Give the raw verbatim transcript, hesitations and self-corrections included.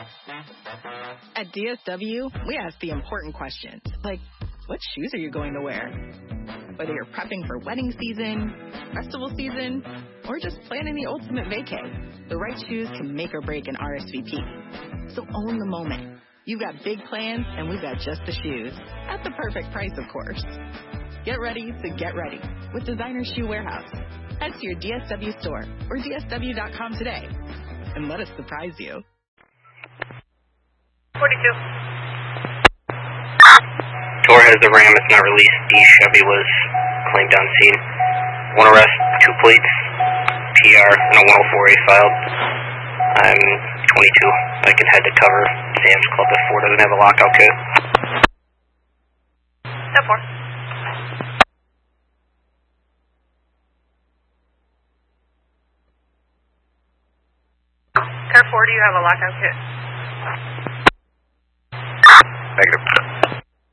At D S W, we ask the important questions, like, what shoes are you going to wear? Whether you're prepping for wedding season, festival season, or just planning the ultimate vacay, the right shoes can make or break an R S V P. So own the moment. You've got big plans, and we've got just the shoes. At the perfect price, of course. Get ready to get ready with Designer Shoe Warehouse. Head to your D S W store or D S W dot com today and let us surprise you. forty-two. Torres, the Ram is not released. The Chevy was claimed on scene. One arrest, two plates, P R, and a one oh four A filed. I'm twenty-two. I can head to cover Sam's Club if four doesn't have a lockout kit. ten four. Car four, do you have a lockout kit? Negative.